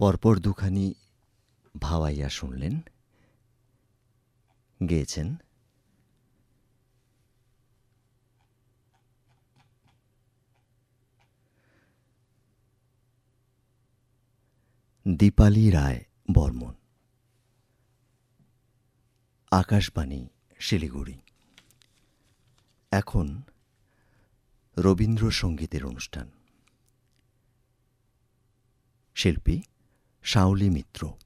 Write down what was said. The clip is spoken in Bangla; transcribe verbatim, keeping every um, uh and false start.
পরপর দুখানি ভাওয়াইয়া শুনলেন। গেয়েছেন দীপালি রায় বর্মন। আকাশবাণী শিলিগুড়ি। এখন রবীন্দ্রসঙ্গীতের অনুষ্ঠান। শিল্পী শাওলি মিত্র।